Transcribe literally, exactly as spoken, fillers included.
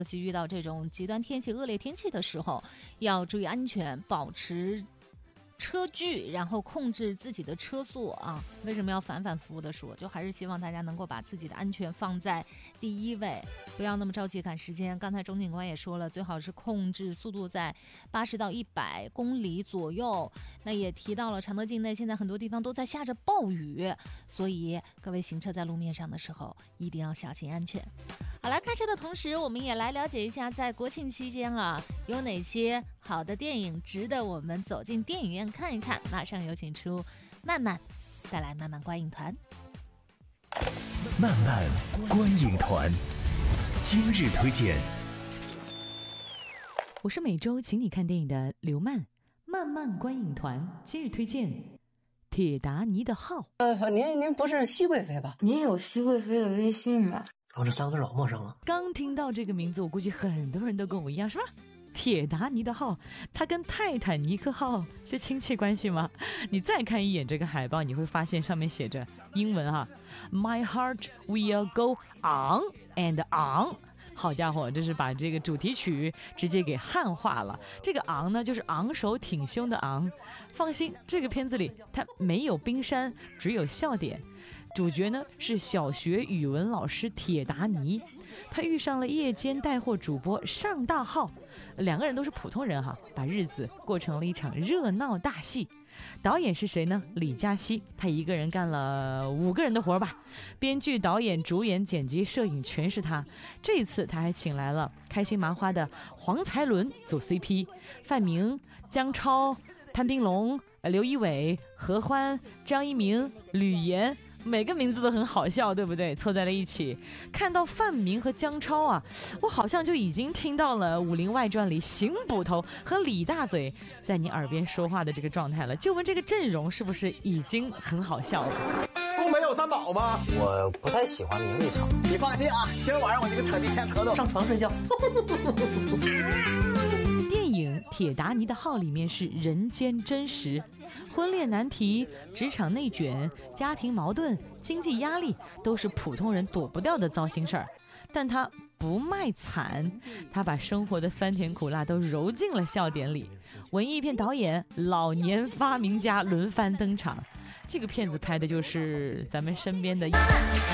尤其遇到这种极端天气、恶劣天气的时候，要注意安全，保持车距，然后控制自己的车速啊。为什么要反反复复的说？就还是希望大家能够把自己的安全放在第一位，不要那么着急赶时间。刚才钟警官也说了，最好是控制速度在八十到一百公里左右。那也提到了常德境内现在很多地方都在下着暴雨，所以各位行车在路面上的时候一定要小心安全。好了，开车的同时，我们也来了解一下，在国庆期间啊，有哪些好的电影值得我们走进电影院看一看。马上有请出慢慢带来慢慢观影团。 慢慢观影团今日推荐。 我是每周请你看电影的刘曼，慢慢观影团今日推荐《铁达尼的号》。 呃，您您不是熹贵妃吧？ 您有熹贵妃的微信吗？ 我、哦、这三个字老陌生了。 刚听到这个名字，我估计很多人都跟我一样，是吧？铁达尼的号，它跟泰坦尼克号是亲戚关系吗？你再看一眼这个海报，你会发现上面写着英文哈 ，My heart will go on and on。好家伙，这是把这个主题曲直接给汉化了。这个昂呢，就是昂首挺胸的昂。放心，这个片子里它没有冰山，只有笑点。主角呢是小学语文老师铁达尼，他遇上了夜间带货主播尚大浩，两个人都是普通人哈，把日子过成了一场热闹大戏。导演是谁呢？李嘉熙，他一个人干了五个人的活吧，编剧、导演、主演、剪辑、摄影全是他。这一次他还请来了开心麻花的黄才伦组 C P， 范明、姜超、潘斌龙、刘仪伟、何欢、张一鸣、吕岩。每个名字都很好笑，对不对？凑在了一起，看到范明和姜超啊，我好像就已经听到了《武林外传》里邢捕头和李大嘴在你耳边说话的这个状态了。就问这个阵容是不是已经很好笑了？ 东北有三宝吗？ 我不太喜欢名利场。 你放心啊，今儿晚上我就跟扯地签合同， 上床睡觉。 电影《铁达尼的号》里面是人间真实，婚恋难题、职场内卷、家庭矛盾、经济压力都是普通人躲不掉的糟心事儿。但他不卖惨，他把生活的酸甜苦辣都揉进了笑点里。文艺片导演、老年发明家轮番登场，这个片子拍的就是咱们身边的